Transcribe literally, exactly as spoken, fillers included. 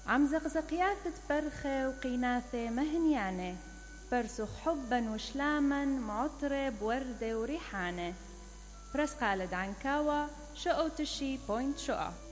عم زقزقياثة برخة وقيناثة مهنيانة، برسخ حبا وشلاما معطرة بوردة وريحانة. برس خالد عنكاوة، شقو تشي بوينت شقا.